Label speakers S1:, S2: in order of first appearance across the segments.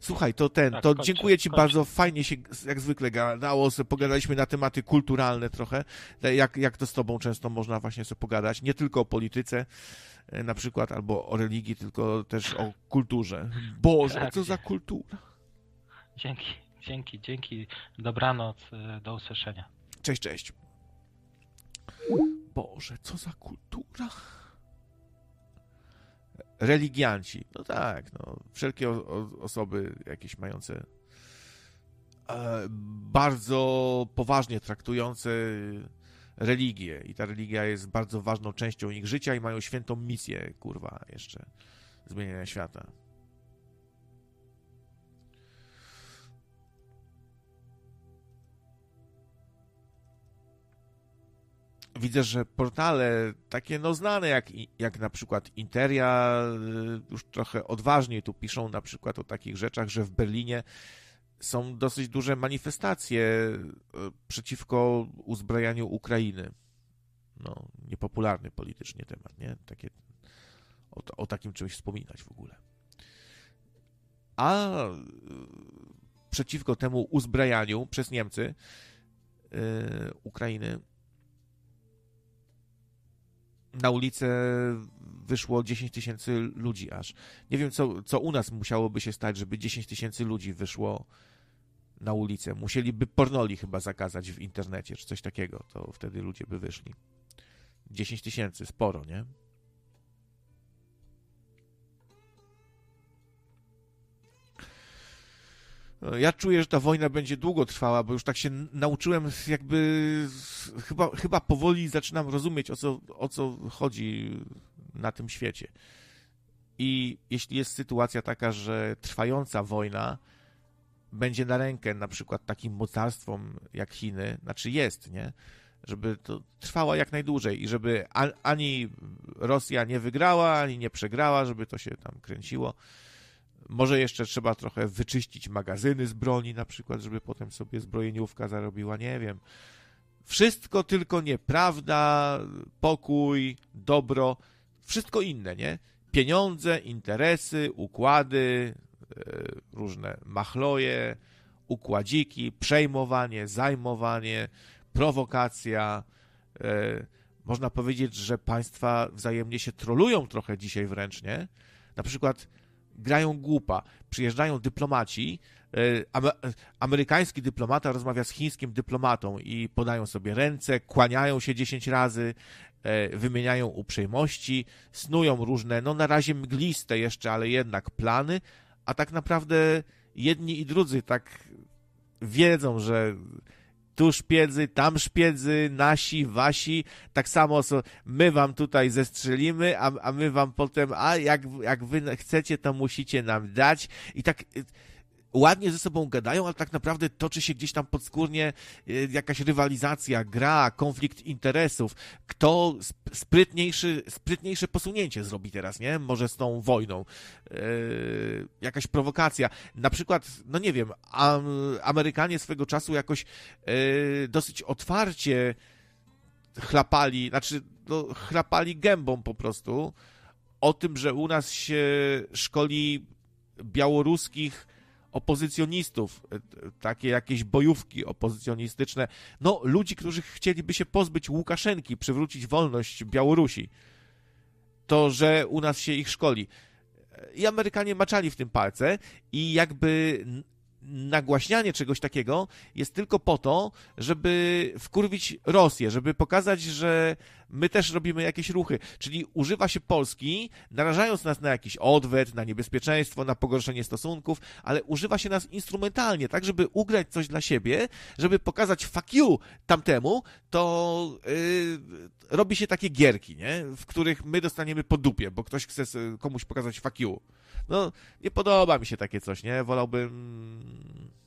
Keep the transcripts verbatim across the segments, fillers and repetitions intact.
S1: Słuchaj, to ten,
S2: Tak,
S1: to
S2: kończę,
S1: dziękuję ci
S2: kończę.
S1: bardzo, fajnie się jak zwykle gadało, sobie pogadaliśmy na tematy kulturalne trochę, jak, jak to z tobą często można właśnie sobie pogadać, nie tylko o polityce na przykład, albo o religii, tylko też o kulturze. Boże,
S2: Tak,
S1: co za kultura.
S2: Dzięki, dzięki, dzięki. Dobranoc, do usłyszenia.
S1: Cześć, cześć. Boże, co za kultura. Religianci. No tak, no. Wszelkie o, o, osoby jakieś mające e, bardzo poważnie traktujące religię. I ta religia jest bardzo ważną częścią ich życia i mają świętą misję, kurwa, jeszcze zmieniania świata. Widzę, że portale takie no znane jak, jak na przykład Interia już trochę odważniej tu piszą na przykład o takich rzeczach, że w Berlinie są dosyć duże manifestacje przeciwko uzbrajaniu Ukrainy. No, niepopularny politycznie temat, nie? Takie, o, o takim czymś wspominać w ogóle. A przeciwko temu uzbrajaniu przez Niemcy yy, Ukrainy na ulicę wyszło dziesięć tysięcy ludzi aż. Nie wiem, co, co u nas musiałoby się stać, żeby dziesięć tysięcy ludzi wyszło na ulicę. Musieliby pornoli chyba zakazać w internecie, czy coś takiego. To wtedy ludzie by wyszli. dziesięć tysięcy, sporo, nie? Ja czuję, że ta wojna będzie długo trwała, bo już tak się nauczyłem, jakby chyba, chyba powoli zaczynam rozumieć, o co, o co chodzi na tym świecie. I jeśli jest sytuacja taka, że trwająca wojna będzie na rękę na przykład takim mocarstwom jak Chiny, znaczy jest, nie? Żeby to trwała jak najdłużej i żeby ani Rosja nie wygrała, ani nie przegrała, żeby to się tam kręciło. Może jeszcze trzeba trochę wyczyścić magazyny z broni na przykład, żeby potem sobie zbrojeniówka zarobiła, nie wiem. Wszystko tylko nieprawda, pokój, dobro, wszystko inne, nie? Pieniądze, interesy, układy, różne machloje, układziki, przejmowanie, zajmowanie, prowokacja. Można powiedzieć, że państwa wzajemnie się trolują trochę dzisiaj wręcz, nie? Na przykład grają głupa. Przyjeżdżają dyplomaci, amerykański dyplomata rozmawia z chińskim dyplomatą i podają sobie ręce, kłaniają się dziesięć razy, wymieniają uprzejmości, snują różne, no na razie mgliste jeszcze, ale jednak plany, a tak naprawdę jedni i drudzy tak wiedzą, że tu szpiedzy, tam szpiedzy, nasi, wasi, tak samo co my wam tutaj zestrzelimy, a, a my wam potem, a jak, jak wy chcecie, to musicie nam dać. I tak ładnie ze sobą gadają, ale tak naprawdę toczy się gdzieś tam podskórnie jakaś rywalizacja, gra, konflikt interesów. Kto sprytniejszy, sprytniejsze posunięcie zrobi teraz, nie? Może z tą wojną. Yy, jakaś prowokacja. Na przykład, no nie wiem, am, Amerykanie swego czasu jakoś yy, dosyć otwarcie chlapali, znaczy no, chlapali gębą po prostu o tym, że u nas się szkoli białoruskich opozycjonistów, takie jakieś bojówki opozycjonistyczne, no ludzi, którzy chcieliby się pozbyć Łukaszenki, przywrócić wolność Białorusi, to, że u nas się ich szkoli. I Amerykanie maczali w tym palce i jakby nagłaśnianie czegoś takiego jest tylko po to, żeby wkurwić Rosję, żeby pokazać, że my też robimy jakieś ruchy. Czyli używa się Polski, narażając nas na jakiś odwet, na niebezpieczeństwo, na pogorszenie stosunków, ale używa się nas instrumentalnie, tak, żeby ugrać coś dla siebie, żeby pokazać fuck you tamtemu, to yy, robi się takie gierki, nie? W których my dostaniemy po dupie, bo ktoś chce komuś pokazać fuck you. No, nie podoba mi się takie coś, nie? Wolałbym...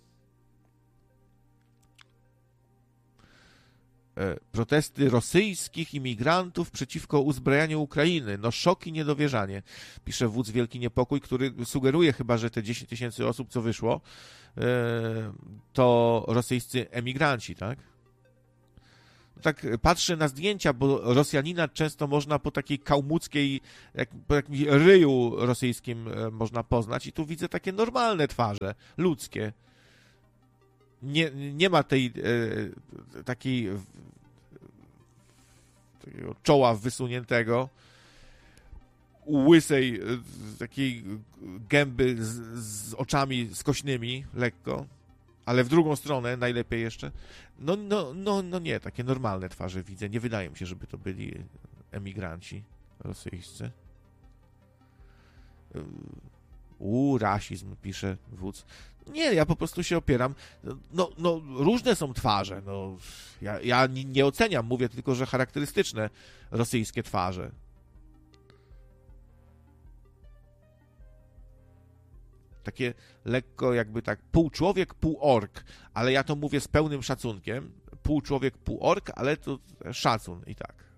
S1: Protesty rosyjskich imigrantów przeciwko uzbrajaniu Ukrainy. No szok i niedowierzanie. Pisze wódz Wielki Niepokój, który sugeruje chyba, że te dziesięć tysięcy osób, co wyszło, to rosyjscy emigranci, tak? tak patrzę na zdjęcia, bo Rosjanina często można po takiej kałmuckiej, jak, po jakimś ryju rosyjskim można poznać i tu widzę takie normalne twarze, ludzkie. Nie, nie ma tej e, takiej takiego czoła wysuniętego, łysej takiej gęby z, z oczami skośnymi lekko, ale w drugą stronę najlepiej jeszcze. No, no, no, no nie, takie normalne twarze widzę. Nie wydaje mi się, żeby to byli emigranci rosyjscy. U, rasizm, pisze wódz. Nie, ja po prostu się opieram. No, no różne są twarze. No, ja, ja nie oceniam, mówię tylko, że charakterystyczne rosyjskie twarze. Takie lekko jakby tak pół człowiek, pół ork, ale ja to mówię z pełnym szacunkiem. Pół człowiek, pół ork, ale to szacun i tak.